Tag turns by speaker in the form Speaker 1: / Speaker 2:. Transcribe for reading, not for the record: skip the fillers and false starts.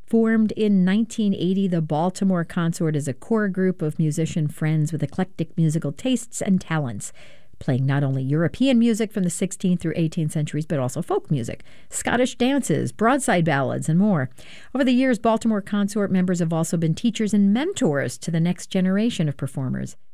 Speaker 1: Formed in 1980, the Baltimore Consort is a core group of musician friends with eclectic musical tastes and talents, playing not only European music from the 16th through 18th centuries, but also folk music, Scottish dances, broadside ballads, and more. Over the years, Baltimore Consort members have also been teachers and mentors to the next generation of performers.